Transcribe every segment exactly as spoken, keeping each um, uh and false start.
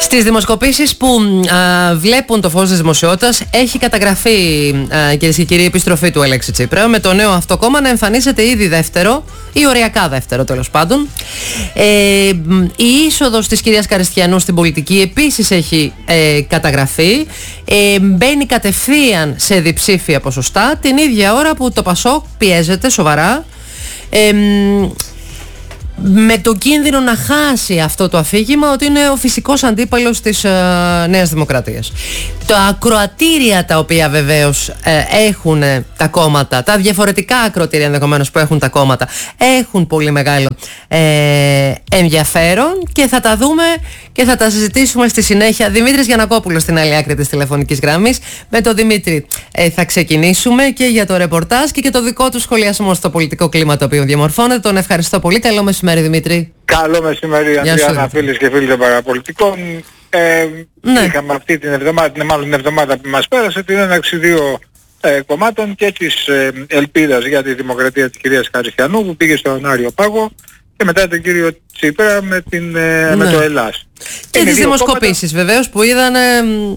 Στις δημοσκοπήσεις που α, βλέπουν το φως της δημοσιότητας έχει καταγραφεί, α, κυρίες και κύριοι, η επιστροφή του Αλέξη Τσίπρα, με το νέο αυτό κόμμα να εμφανίζεται ήδη δεύτερο ή οριακά δεύτερο τέλος πάντων. Ε, η είσοδος της κυρίας Καριστιανού στην πολιτική επίσης έχει ε, καταγραφεί. Ε, μπαίνει κατευθείαν σε διψήφια ποσοστά την ίδια ώρα που το Πασόκ πιέζεται σοβαρά, ε, με το κίνδυνο να χάσει αυτό το αφήγημα ότι είναι ο φυσικός αντίπαλος της ε, Νέας Δημοκρατίας. Τα ακροατήρια τα οποία βεβαίως ε, έχουν ε, τα κόμματα, τα διαφορετικά ακροατήρια ενδεχομένως που έχουν τα κόμματα, έχουν πολύ μεγάλο ε, ενδιαφέρον και θα τα δούμε και θα τα συζητήσουμε στη συνέχεια. Δημήτρης Γιαννακόπουλος στην άλλη άκρη της τηλεφωνικής γραμμής. Με τον Δημήτρη ε, θα ξεκινήσουμε και για το ρεπορτάζ και, και το δικό του σχολιασμό στο πολιτικό κλίμα το οποίο διαμορφώνεται. Τον ευχαριστώ πολύ. Καλό μεσημέρι, Δημήτρη. Καλό μεσημέρι, Ανδριάννα, φίλες και φίλοι των παραπολιτικών. Ε, ναι. Είχαμε αυτή την εβδομάδα, την, μάλλον την εβδομάδα που μας πέρασε, την έναρξη δύο ε, κομμάτων και της ε, ελπίδας για τη δημοκρατία της κυρίας Καριστιανού που πήγε στον Άριο Πάγο και μετά τον κύριο Τσίπρα με, την, ε, ναι. με το Ελλάς. Και τις δημοσκοπήσεις κόμματα... βεβαίως που είδαν, ε,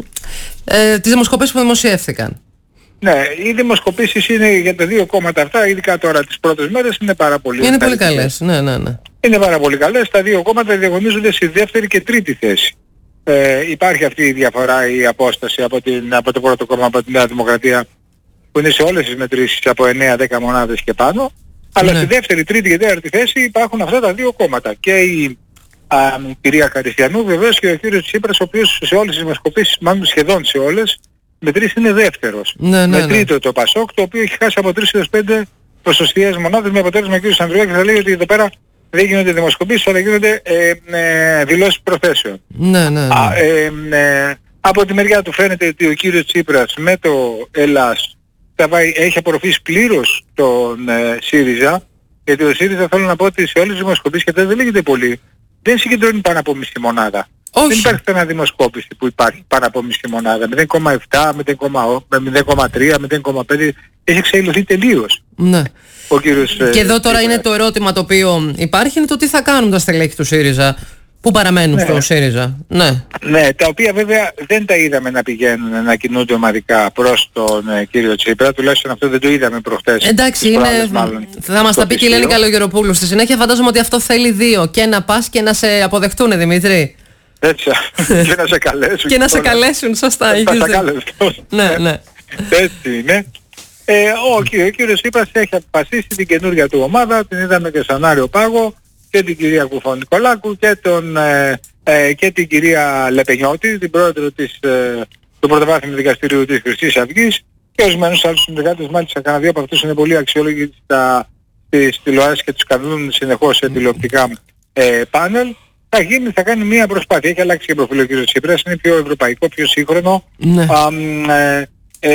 ε, τις δημοσκοπήσεις που δημοσιεύθηκαν. Ναι, οι δημοσκοπήσεις είναι για τα δύο κόμματα αυτά, ειδικά τώρα τις πρώτες μέρες, είναι πάρα πολύ Είναι πολύ καλές, ναι, ναι, ναι. Είναι πάρα πολύ καλές. Τα δύο κόμματα διαγωνίζονται στη δεύτερη και τρίτη θέση. Ε, υπάρχει αυτή η διαφορά, η απόσταση από, την, από το πρώτο κόμμα, από τη Νέα Δημοκρατία, που είναι σε όλες τις μετρήσεις από εννέα δέκα μονάδες και πάνω. Αλλά ναι. στη δεύτερη, τρίτη και τέταρτη θέση υπάρχουν αυτά τα δύο κόμματα. Και η α, κυρία Καριστιανού βεβαίως και ο κύριος Τσίπρας, ο οποίος σε όλες τις δημοσκοπήσεις, μάλλον σχεδόν σε όλες, μετρήσεις είναι δεύτερος. Ναι, ναι, με τρίτο ναι. το Πασόκ, το οποίο έχει χάσει από τρεις έως πέντε ποσοστιαίες μονάδες, με αποτέλεσμα ο κ. Ανδριάκης θα λέει ότι εδώ πέρα δεν γίνονται δημοσκοπήσεις, αλλά γίνονται ε, ε, δηλώσεις προθέσεων. Ναι, ναι, ναι. Α, ε, ε, από τη μεριά του φαίνεται ότι ο κύριος Τσίπρας με το Ελλάς θα πάει, έχει απορροφήσει πλήρως τον ε, ΣΥΡΙΖΑ, γιατί ο ΣΥΡΙΖΑ, θέλω να πω ότι σε όλες τις δημοσκοπήσεις, και δεν λέγεται πολύ, δεν συγκεντρώνει πάνω από μισή μονάδα. Όχι. Δεν υπάρχει κανένα δημοσκόπηση που υπάρχει πάνω από μισή μονάδα. μηδέν κόμμα επτά, μηδέν κόμμα τρία, μηδέν κόμμα πέντε. Έχει εξαϊλωθεί τελείως. Ναι. Ο κύριος, και εδώ τώρα ε, είναι το ερώτημα το οποίο υπάρχει, είναι το τι θα κάνουν τα στελέχη του ΣΥΡΙΖΑ που παραμένουν ναι. στο ΣΥΡΙΖΑ. Ναι. ναι, τα οποία βέβαια δεν τα είδαμε να πηγαίνουν, να κινούνται ομαδικά προς τον ε, κύριο Τσίπρα. Τουλάχιστον αυτό δεν το είδαμε προχτές. Εντάξει, είναι, προάλλες, μάλλον, θα μας τα πει και η Ελένη Καλογεροπούλου στη συνέχεια. Φαντάζομαι ότι αυτό θέλει δύο. Και να πας και να σε αποδεχτούν, Δημήτρη. Έτσι, και να σε καλέσουν. Και να σε καλέσουν, σωστά. Να σε καλέσουν. Ναι, ναι. Έτσι είναι. Ε, ο, ο κύριος Τσίπρας έχει αποφασίσει την καινούργια του ομάδα, την είδαμε και στον Άριο Πάγο, και την κυρία Κουφονικολάκου και, τον, ε, ε, και την κυρία Λεπενιώτη, την πρόεδρο της, ε, του Πρωτοβάθμιου Δικαστηρίου της Χρυσής Αυγής, και ορισμένους άλλους συνεργάτες, μάλιστα κανένα δύο από αυτούς είναι πολύ αξιόλογοι στις τηλεοράσεις και τους κάνουν συνεχώς σε τηλεοπτικά ε, πάνελ. Θα γίνει, θα κάνει μία προσπάθεια. Έχει αλλάξει και προφίλ ο κ. Τσίπρας, είναι πιο ευρωπαϊκό, πιο σύγχρονο. Ναι. Α, ε,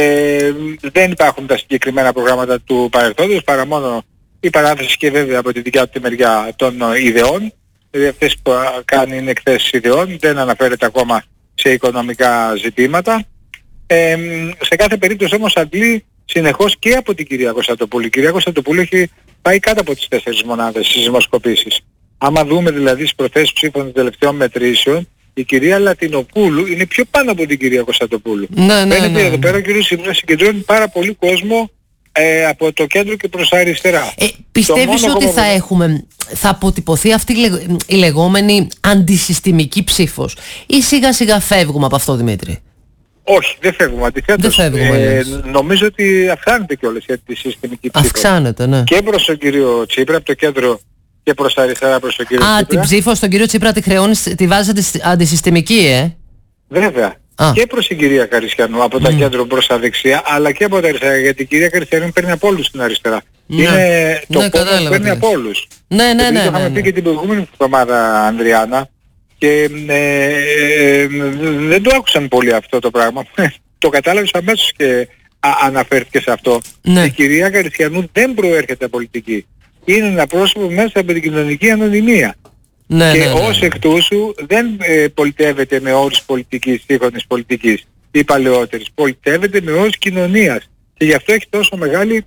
ε, δεν υπάρχουν τα συγκεκριμένα προγράμματα του παρελθόντος, παρά μόνο η παράθεση και βέβαια από τη δικιά του τη μεριά των ιδεών. Δηλαδή αυτές που κάνει είναι εκθέσεις ιδεών, δεν αναφέρεται ακόμα σε οικονομικά ζητήματα. Ε, σε κάθε περίπτωση όμως αντλεί συνεχώς και από την κυρία Κωνσταντοπούλου. Η κυρία Κωνσταντοπούλου έχει πάει κάτω από τις τέσσερις μονάδες στις δημοσκοπήσεις. Άμα δούμε δηλαδή τις προθέσεις ψήφων των τελευταίων μετρήσεων, η κυρία Λατινοπούλου είναι πιο πάνω από την κυρία Κωνσταντοπούλου. Ναι, ναι, φαίνεται ναι, ναι. εδώ πέρα ο κύριος Τσίπρας συγκεντρώνει πάρα πολύ κόσμο ε, από το κέντρο και προς τα αριστερά. Ε, πιστεύεις ότι θα που... έχουμε, θα αποτυπωθεί αυτή η, λεγ, η λεγόμενη αντισυστημική ψήφος, ή σιγά σιγά φεύγουμε από αυτό, Δημήτρη? Όχι, δεν φεύγουμε. Αντιθέτως, δεν φεύγουμε, ε, νομίζω ότι αυξάνεται κιόλας η αντισυστημική ψήφος. Αυξάνεται, ναι. Και προς τον κύριο Τσίπρα, από το κέντρο και προς τα αριστερά προς τον κύριο Α, Τσίπρα. την ψήφο στον κύριο Τσίπρα τη χρεώνεις, τη βάζεις αντισυστημική, ε? Βέβαια. Α. Και προς την κυρία Καριστιανού από τα mm. κέντρο προς τα δεξιά, αλλά και από τα αριστερά, γιατί η κυρία Καριστιανού παίρνει από όλους στην αριστερά. Ναι. Είναι το ναι, κόμμα που παίρνει από όλους. Ναι, ναι, ναι. Το είχαμε ναι, πει ναι. και την προηγούμενη εβδομάδα, Ανδριάννα, και ε, ε, δεν το άκουσαν πολύ αυτό το πράγμα. Το κατάλαβες αμέσως και α, αναφέρθηκε σε αυτό. Ναι. Η κυρία Καριστιανού δεν προέρχεται από πολιτική. Είναι ένα πρόσωπο μέσα από την κοινωνική ανωνυμία. Ναι, και ναι, ναι, ως εκ τούτου δεν ε, πολιτεύεται με όρους πολιτικής, σύγχρονης πολιτικής ή παλαιότερης. Πολιτεύεται με όρους κοινωνίας. Και γι' αυτό έχει τόσο μεγάλη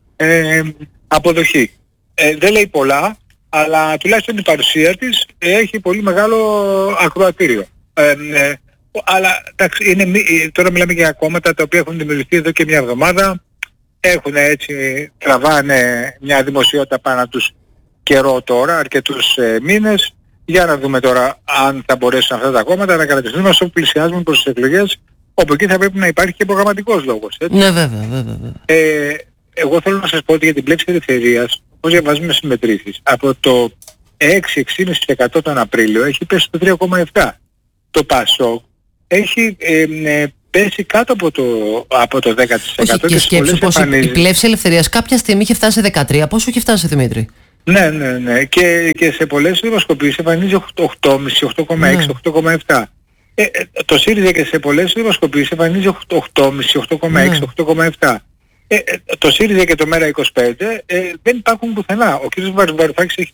ε, αποδοχή. Ε, δεν λέει πολλά, αλλά τουλάχιστον η παρουσία της έχει πολύ μεγάλο ακροατήριο. Ε, ε, αλλά εντάξει, είναι, τώρα μιλάμε για κόμματα τα οποία έχουν δημιουργηθεί εδώ και μια εβδομάδα, έχουν έτσι, τραβάνε μια δημοσιότητα πάνω τους καιρό τώρα, αρκετούς ε, μήνες, για να δούμε τώρα αν θα μπορέσουν αυτά τα κόμματα να κρατηθούν όσο πλησιάζουν προς τις εκλογές, όπου εκεί θα πρέπει να υπάρχει και προγραμματικός λόγος. Έτσι. Ναι, βέβαια, βέβαια, βέβαια. Ε, εγώ θέλω να σας πω ότι για την πλεύση ελευθερίας, όπως διαβάζουμε στις μετρήσεις, από το έξι με έξι κόμμα πέντε τοις εκατό τον Απρίλιο έχει πέσει το τρία κόμμα επτά τοις εκατό. Το ΠΑΣΟΚ έχει ε, ε, πέσει κάτω από το, από το δέκα τοις εκατό. Όχι, και σκέψου πως η πλεύση ελευθερίας κάποια στιγμή είχε φτάσει σε δεκατρία. Πόσο είχε φτάσει, Δημήτρη? Ναι, ναι, ναι. Και, και σε πολλές δημοσκοπήσεις εμφανίζει οκτώ κόμμα πέντε, οκτώ κόμμα έξι, οκτώ κόμμα επτά. Ε, ε, το ΣΥΡΙΖΑ και σε πολλές δημοσκοπήσεις εμφανίζει οκτώ κόμμα πέντε, οκτώ κόμμα έξι, οκτώ κόμμα επτά. Ε, ε, το ΣΥΡΙΖΑ και το ΜΕΡΑ είκοσι πέντε ε, δεν υπάρχουν πουθενά. Ο κ. Βαρουφάκης έχει